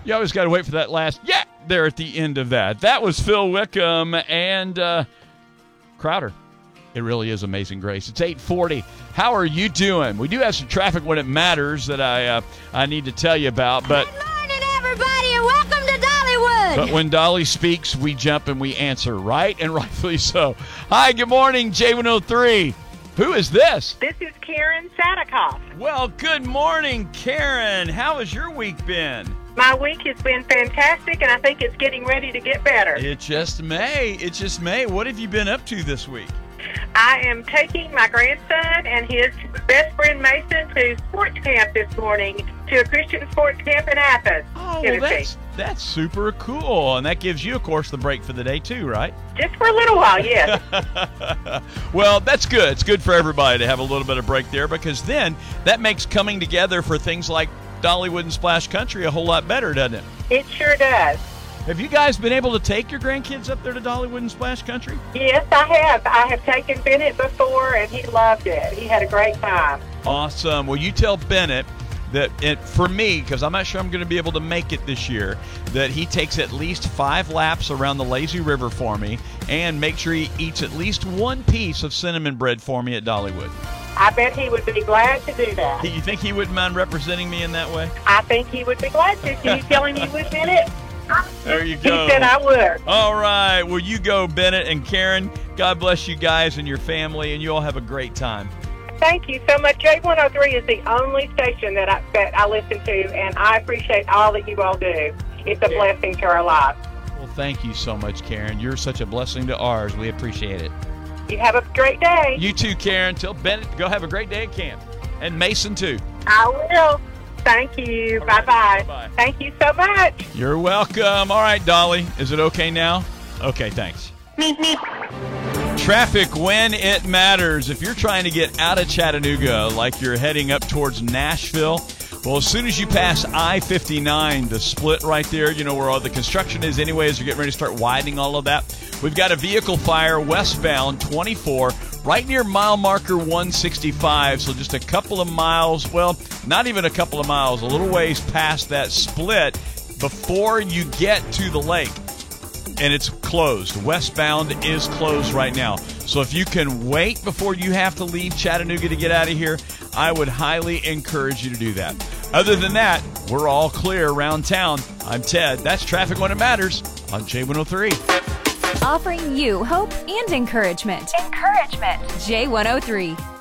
You always got to wait for that last yeah there at the end of that. That was Phil Wickham and Crowder. It really is Amazing Grace. It's 8:40. How are you doing? We do have some traffic when it matters that I need to tell you about. But good morning, everybody, and welcome to Dollywood. But when Dolly speaks, we jump and we answer, right? And rightfully so. Hi, good morning, J103. Who is this? This is Karen Sadikoff. Well, good morning, Karen. How has your week been? My week has been fantastic, and I think it's getting ready to get better. It just may. It just may. What have you been up to this week? I am taking my grandson and his best friend Mason to sports camp this morning, to a Christian sports camp in Athens, Oh, well, Tennessee. that's super cool. And that gives you, of course, the break for the day, too, right? Just for a little while, yes. Well, that's good. It's good for everybody to have a little bit of break there, because then that makes coming together for things like Dollywood and Splash Country a whole lot better, doesn't it? It sure does. Have you guys been able to take your grandkids up there to Dollywood and Splash Country? Yes, I have. I have taken Bennett before, and he loved it. He had a great time. Awesome. Well, you tell Bennett that for me, because I'm not sure I'm going to be able to make it this year, that he takes at least 5 laps around the lazy river for me, and make sure he eats at least one piece of cinnamon bread for me at Dollywood. I bet he would be glad to do that. You think he wouldn't mind representing me in that way? I think he would be glad to. Can you tell him you would, Bennett? There you go. He said I would. All right. Well, you go, Bennett and Karen. God bless you guys and your family, and you all have a great time. Thank you so much. J103 is the only station that I listen to, and I appreciate all that you all do. It's a blessing to our lives. Well, thank you so much, Karen. You're such a blessing to ours. We appreciate it. You have a great day. You too, Karen. Tell Bennett to go have a great day at camp. And Mason, too. I will. Thank you. All right. Bye-bye. Bye-bye. Thank you so much. You're welcome. All right, Dolly. Is it okay now? Okay, thanks. Traffic when it matters. If you're trying to get out of Chattanooga like you're heading up towards Nashville, well, as soon as you pass I-59, the split right there, you know where all the construction is anyways, you're getting ready to start widening all of that. We've got a vehicle fire westbound 24 right near mile marker 165, so just a couple of miles, well, not even a couple of miles, a little ways past that split before you get to the lake. And it's closed. Westbound is closed right now. So if you can wait before you have to leave Chattanooga to get out of here, I would highly encourage you to do that. Other than that, we're all clear around town. I'm Ted. That's Traffic When It Matters on J103. Offering you hope and encouragement. J103.